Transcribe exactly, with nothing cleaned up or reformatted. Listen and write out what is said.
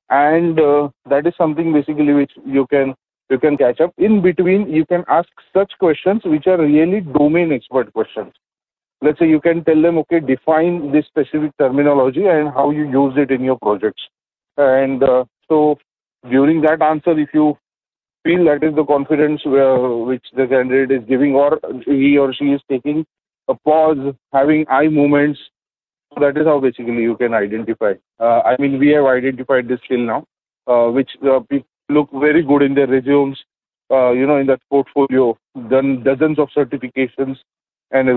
and uh, that is something basically which you can you can catch up. In between, you can ask such questions which are really domain expert questions. Let's say you can tell them, okay, define this specific terminology and how you use it in your projects. And uh, so during that answer, if you feel that is the confidence uh, which the candidate is giving, or he or she is taking a pause, having eye movements, so that is how basically you can identify. Uh, I mean, we have identified this skill now, uh, which uh, people look very good in their resumes, uh, you know, in that portfolio, done dozens of certifications and